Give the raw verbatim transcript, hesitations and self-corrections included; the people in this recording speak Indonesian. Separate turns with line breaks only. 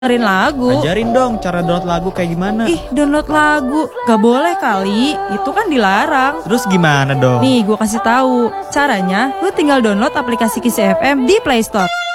dengerin lagu.
Ajarin dong cara download lagu kayak gimana.
Ih, download lagu gak boleh kali, itu kan dilarang.
Terus gimana dong?
Nih, gue kasih tahu. Caranya, lu tinggal download aplikasi Kisi F M di Play Store.